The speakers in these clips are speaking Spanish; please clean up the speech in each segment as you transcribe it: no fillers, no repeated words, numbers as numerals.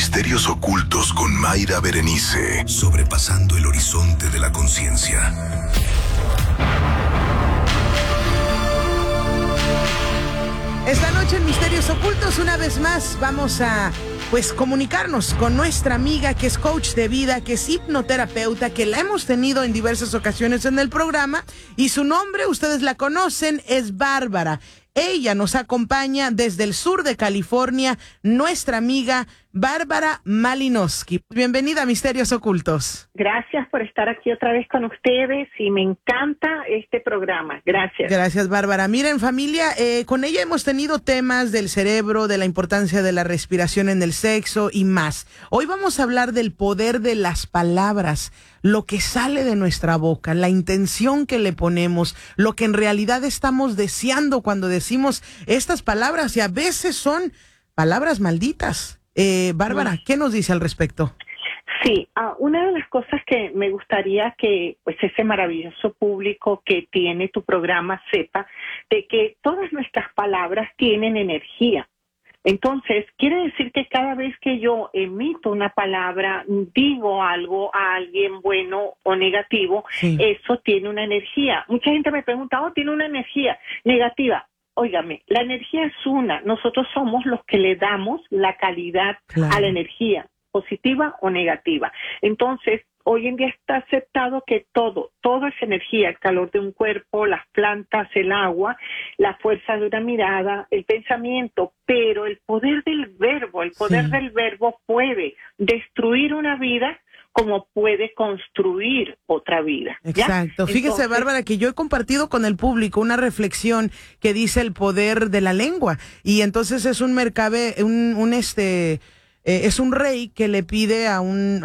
Misterios Ocultos con Mayra Berenice, sobrepasando el horizonte de la conciencia. Esta noche en Misterios Ocultos, una vez más, vamos a comunicarnos con nuestra amiga que es coach de vida, que es hipnoterapeuta, que la hemos tenido en diversas ocasiones en el programa, y su nombre, ustedes la conocen, es Bárbara. Ella nos acompaña desde el sur de California, nuestra amiga Bárbara Malinowski. Bienvenida a Misterios Ocultos. Gracias por estar aquí otra vez con ustedes y me encanta este programa. Gracias. Gracias, Bárbara. Miren, familia, con ella hemos tenido temas del cerebro, de la importancia de la respiración en el sexo y más. Hoy vamos a hablar del poder de las palabras, lo que sale de nuestra boca, la intención que le ponemos, lo que en realidad estamos deseando cuando decimos estas palabras, y a veces son palabras malditas. Bárbara, ¿qué nos dice al respecto? Sí, una de las cosas que me gustaría que ese maravilloso público que tiene tu programa sepa, de que todas nuestras palabras tienen energía. Entonces, quiere decir que cada vez que yo emito una palabra, digo algo a alguien bueno o negativo, sí, eso tiene una energía. Mucha gente me pregunta, ¿tiene una energía negativa? Óigame, la energía es una. Nosotros somos los que le damos la calidad, claro, a la energía, positiva o negativa. Entonces, hoy en día está aceptado que todo es energía, el calor de un cuerpo, las plantas, el agua, la fuerza de una mirada, el pensamiento, pero el poder del verbo, del verbo puede destruir una vida como puede construir otra vida. ¿Ya? Exacto. Fíjese, entonces, Bárbara, que yo he compartido con el público una reflexión que dice el poder de la lengua, y entonces es un es un rey que le pide a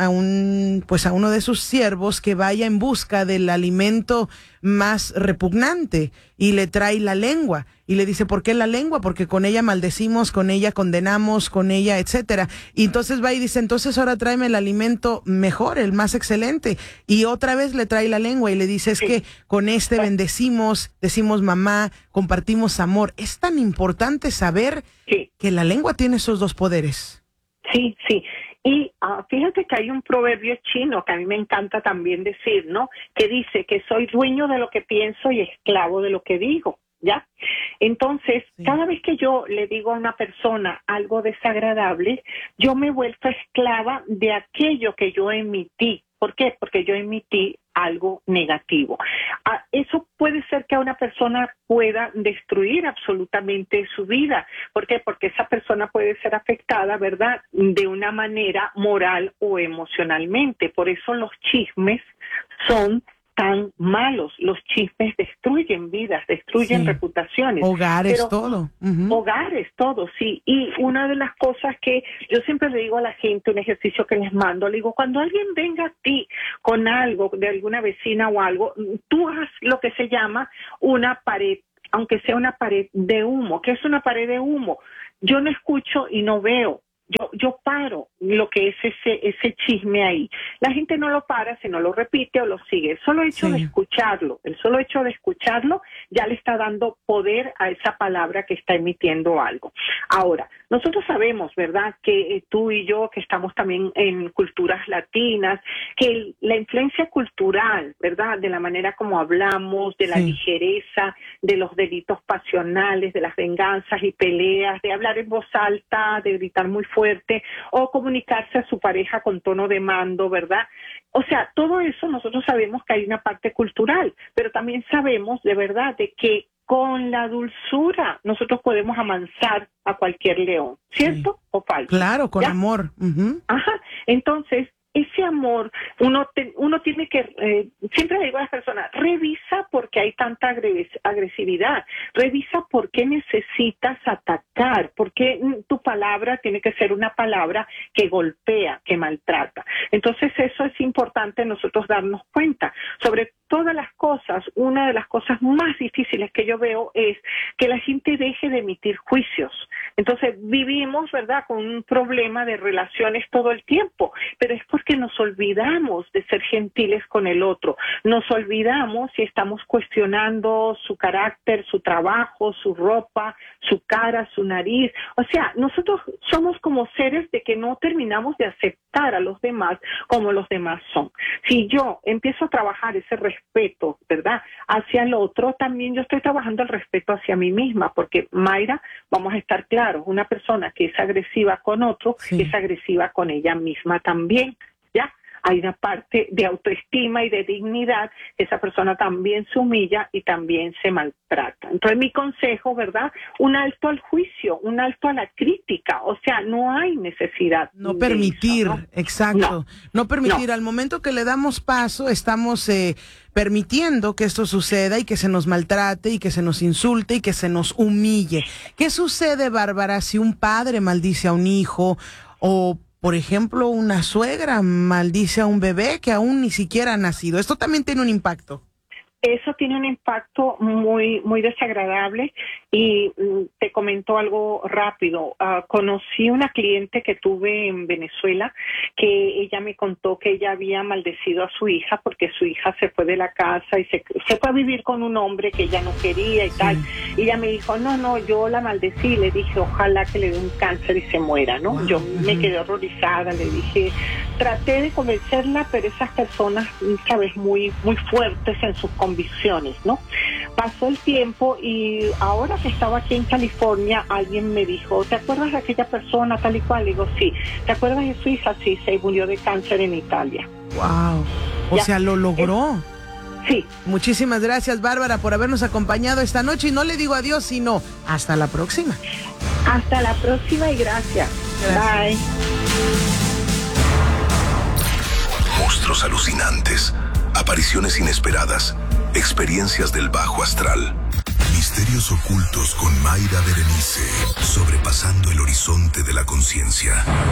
uno de sus siervos que vaya en busca del alimento más repugnante, y le trae la lengua y le dice, ¿por qué la lengua? Porque con ella maldecimos, con ella condenamos, con ella, etcétera. Y entonces va y dice, entonces ahora tráeme el alimento mejor, el más excelente. Y otra vez le trae la lengua y le dice, es que con este bendecimos, decimos mamá, compartimos amor. Es tan importante saber que la lengua tiene esos dos poderes. Sí, sí. Y fíjate que hay un proverbio chino que a mí me encanta también decir, ¿no? Que dice que soy dueño de lo que pienso y esclavo de lo que digo, ¿ya? Entonces, cada vez que yo le digo a una persona algo desagradable, yo me vuelvo esclava de aquello que yo emití. ¿Por qué? Porque yo emití algo negativo. Eso puede ser que a una persona pueda destruir absolutamente su vida. ¿Por qué? Porque esa persona puede ser afectada, ¿verdad?, de una manera moral o emocionalmente. Por eso los chismes son tan malos. Los chismes destruyen vidas, destruyen reputaciones. Hogares, todo. Hogares, todo, sí. Y una de las cosas que yo siempre le digo a la gente, un ejercicio que les mando, le digo, cuando alguien venga a ti con algo de alguna vecina o algo, tú haz lo que se llama una pared, aunque sea una pared de humo. ¿Qué es una pared de humo? Yo no escucho y no veo. Yo paro lo que es ese chisme ahí. La gente no lo para, sino lo repite o lo sigue. El solo hecho de escucharlo, ya le está dando poder a esa palabra que está emitiendo algo. Ahora, nosotros sabemos, ¿verdad?, que tú y yo, que estamos también en culturas latinas, que la influencia cultural, ¿verdad?, de la manera como hablamos, de la ligereza, de los delitos pasionales, de las venganzas y peleas, de hablar en voz alta, de gritar muy fuerte, o comunicarse a su pareja con tono de mando, ¿verdad? O sea, todo eso nosotros sabemos que hay una parte cultural, pero también sabemos de verdad de que con la dulzura nosotros podemos amansar a cualquier león, ¿cierto o falso? Claro, con amor. Ajá, entonces ese amor, uno tiene que, siempre le digo a las personas, revisa por qué hay tanta agresividad, revisa por qué necesitas atacar, por qué tu palabra tiene que ser una palabra que golpea, que maltrata. Entonces eso es importante nosotros darnos cuenta. Sobre todas las cosas, una de las cosas más difíciles que yo veo es que la gente deje de emitir juicios. Entonces vivimos, ¿verdad?, con un problema de relaciones todo el tiempo, pero es porque que nos olvidamos de ser gentiles con el otro, nos olvidamos y estamos cuestionando su carácter, su trabajo, su ropa, su cara, su nariz. O sea, nosotros somos como seres de que no terminamos de aceptar a los demás como los demás son. Si yo empiezo a trabajar ese respeto, ¿verdad?, hacia el otro, también yo estoy trabajando el respeto hacia mí misma, porque Mayra, vamos a estar claros, una persona que es agresiva con otro, Sí. es agresiva con ella misma también, ¿ya? Hay una parte de autoestima y de dignidad, esa persona también se humilla y también se maltrata. Entonces mi consejo, ¿verdad?, un alto al juicio, un alto a la crítica, o sea, no hay necesidad. No permitir, eso, ¿no? exacto, no permitir. No. Al momento que le damos paso, estamos permitiendo que esto suceda y que se nos maltrate y que se nos insulte y que se nos humille. ¿Qué sucede, Bárbara, si un padre maldice a un hijo o, por ejemplo, una suegra maldice a un bebé que aún ni siquiera ha nacido? Esto también tiene un impacto. Eso tiene un impacto muy, muy desagradable y te comento algo rápido. Conocí una cliente que tuve en Venezuela que ella me contó que ella había maldecido a su hija porque su hija se fue de la casa y se fue a vivir con un hombre que ella no quería y tal. Y ella me dijo, no, yo la maldecí y le dije, ojalá que le dé un cáncer y se muera, ¿no? Wow. Yo me quedé horrorizada, le dije, traté de convencerla, pero esas personas, sabes, muy, muy fuertes en sus convicciones, ¿no? Pasó el tiempo y ahora que estaba aquí en California, alguien me dijo, ¿te acuerdas de aquella persona tal y cual? Le digo, sí. ¿Te acuerdas de su hija? Sí, se murió de cáncer en Italia. Wow. O Ya. sea, lo logró. Sí. Muchísimas gracias, Bárbara, por habernos acompañado esta noche. Y no le digo adiós, sino hasta la próxima. Hasta la próxima y gracias. Gracias. Bye. Monstruos alucinantes, apariciones inesperadas, experiencias del bajo astral. Misterios ocultos con Mayra Berenice, sobrepasando el horizonte de la conciencia.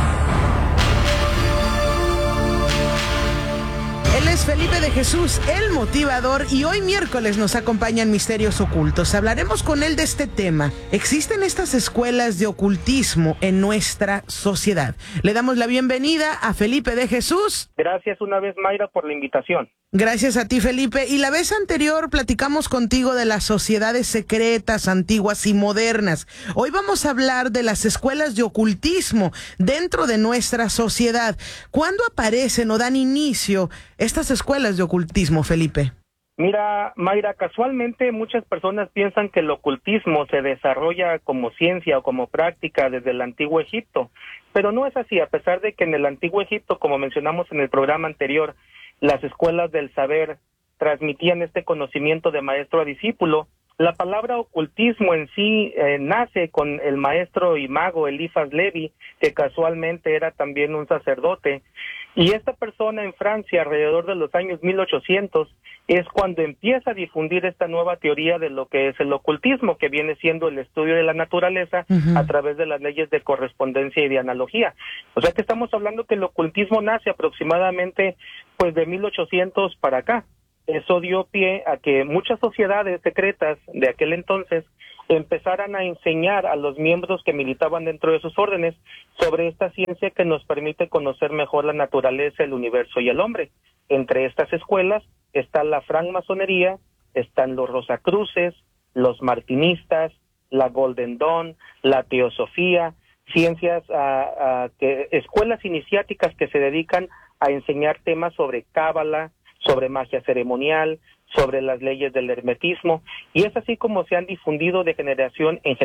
Él es Felipe de Jesús, el motivador, y hoy miércoles nos acompañan Misterios Ocultos. Hablaremos con él de este tema. ¿Existen estas escuelas de ocultismo en nuestra sociedad? Le damos la bienvenida a Felipe de Jesús. Gracias una vez, Mayra, por la invitación. Gracias a ti, Felipe. Y la vez anterior platicamos contigo de las sociedades secretas, antiguas y modernas. Hoy vamos a hablar de las escuelas de ocultismo dentro de nuestra sociedad. ¿Cuándo aparecen o dan inicio estas escuelas de ocultismo, Felipe? Mira, Mayra, casualmente muchas personas piensan que el ocultismo se desarrolla como ciencia o como práctica desde el Antiguo Egipto, pero no es así, a pesar de que en el Antiguo Egipto, como mencionamos en el programa anterior, las escuelas del saber transmitían este conocimiento de maestro a discípulo. La palabra ocultismo en sí nace con el maestro y mago Eliphas Levi, que casualmente era también un sacerdote, y esta persona en Francia alrededor de los años 1800 es cuando empieza a difundir esta nueva teoría de lo que es el ocultismo, que viene siendo el estudio de la naturaleza a través de las leyes de correspondencia y de analogía. O sea que estamos hablando que el ocultismo nace aproximadamente pues de 1800 para acá. Eso dio pie a que muchas sociedades secretas de aquel entonces empezaran a enseñar a los miembros que militaban dentro de sus órdenes sobre esta ciencia que nos permite conocer mejor la naturaleza, el universo y el hombre. Entre estas escuelas está la francmasonería, están los rosacruces, los martinistas, la Golden Dawn, la teosofía, escuelas iniciáticas que se dedican a enseñar temas sobre cábala, sobre magia ceremonial, sobre las leyes del hermetismo, y es así como se han difundido de generación en generación